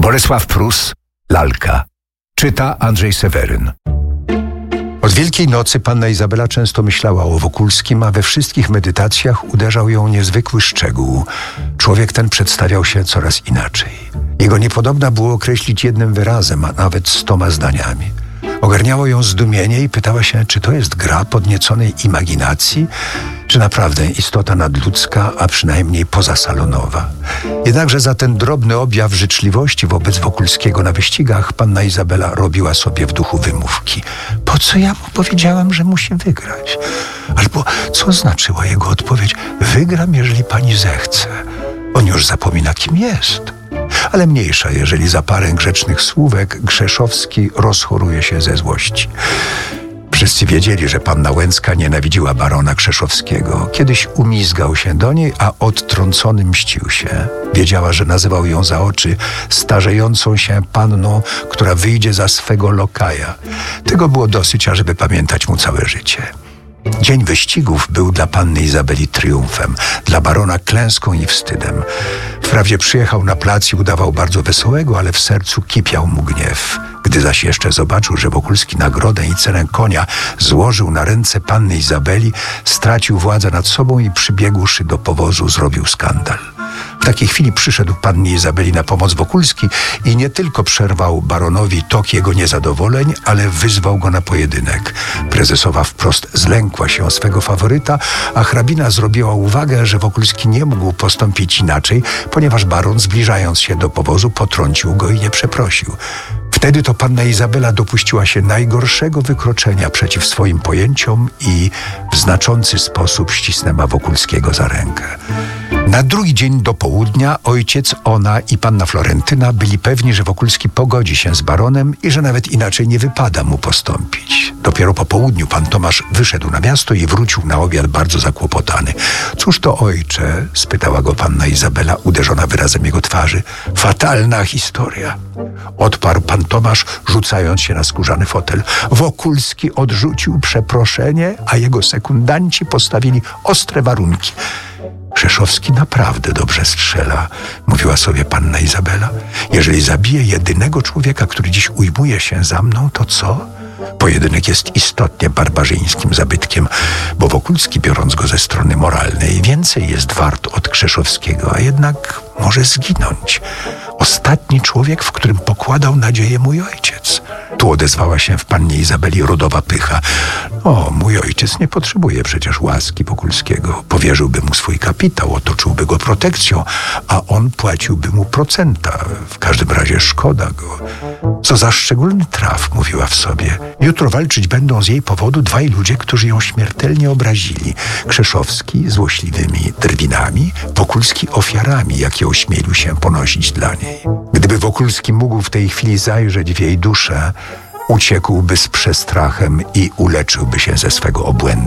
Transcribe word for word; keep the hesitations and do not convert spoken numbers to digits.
Bolesław Prus, Lalka. Czyta Andrzej Seweryn. Od Wielkiej Nocy panna Izabela często myślała o Wokulskim, a we wszystkich medytacjach uderzał ją niezwykły szczegół. Człowiek ten przedstawiał się coraz inaczej. Jego niepodobna było określić jednym wyrazem, a nawet stoma zdaniami. Ogarniało ją zdumienie i pytała się, czy to jest gra podnieconej imaginacji, czy naprawdę istota nadludzka, a przynajmniej pozasalonowa. Jednakże za ten drobny objaw życzliwości wobec Wokulskiego na wyścigach panna Izabela robiła sobie w duchu wymówki. Po co ja mu powiedziałam, że musi wygrać? Albo co znaczyła jego odpowiedź? Wygram, jeżeli pani zechce. On już zapomina, kim jest. Ale mniejsza, jeżeli za parę grzecznych słówek Krzeszowski rozchoruje się ze złości. Wszyscy wiedzieli, że panna Łęcka nienawidziła barona Krzeszowskiego. Kiedyś umizgał się do niej, a odtrącony mścił się. Wiedziała, że nazywał ją za oczy starzejącą się panną, która wyjdzie za swego lokaja. Tego było dosyć, ażeby pamiętać mu całe życie. Dzień wyścigów był dla panny Izabeli triumfem, dla barona klęską i wstydem. Wprawdzie przyjechał na plac i udawał bardzo wesołego, ale w sercu kipiał mu gniew. Gdy zaś jeszcze zobaczył, że Wokulski nagrodę i cenę konia złożył na ręce panny Izabeli, stracił władzę nad sobą i przybiegłszy do powozu zrobił skandal. W takiej chwili przyszedł pannie Izabeli na pomoc Wokulski i nie tylko przerwał baronowi tok jego niezadowoleń, ale wyzwał go na pojedynek. Prezesowa wprost zlękła się o swego faworyta, a hrabina zrobiła uwagę, że Wokulski nie mógł postąpić inaczej, ponieważ baron, zbliżając się do powozu, potrącił go i nie przeprosił. Wtedy to panna Izabela dopuściła się najgorszego wykroczenia przeciw swoim pojęciom i w znaczący sposób ścisnęła Wokulskiego za rękę. Na drugi dzień do południa ojciec, ona i panna Florentyna byli pewni, że Wokulski pogodzi się z baronem i że nawet inaczej nie wypada mu postąpić. Dopiero po południu pan Tomasz wyszedł na miasto i wrócił na obiad bardzo zakłopotany. Cóż to, ojcze? Spytała go panna Izabela, uderzona wyrazem jego twarzy. Fatalna historia. Odparł pan Tomasz, rzucając się na skórzany fotel. Wokulski odrzucił przeproszenie, a jego sekundanci postawili ostre warunki. Krzeszowski naprawdę dobrze strzela, mówiła sobie panna Izabela. Jeżeli zabije jedynego człowieka, który dziś ujmuje się za mną, to co? Pojedynek jest istotnie barbarzyńskim zabytkiem, bo Wokulski, biorąc go ze strony moralnej, więcej jest wart od Krzeszowskiego, a jednak może zginąć. Ostatni człowiek, w którym pokładał nadzieję mój ojciec. Tu odezwała się w pannie Izabeli rodowa pycha. O, mój ojciec nie potrzebuje przecież łaski Wokulskiego. Powierzyłby mu swój kapitał, otoczyłby go protekcją, a on płaciłby mu procenta. W każdym razie szkoda go. Co za szczególny traf, mówiła w sobie. Jutro walczyć będą z jej powodu dwaj ludzie, którzy ją śmiertelnie obrazili. Krzeszowski złośliwymi drwinami, Wokulski ofiarami, jakie ośmielił się ponosić dla niej. Gdyby Wokulski mógł w tej chwili zajrzeć w jej duszę, uciekłby z przestrachem i uleczyłby się ze swego obłędu.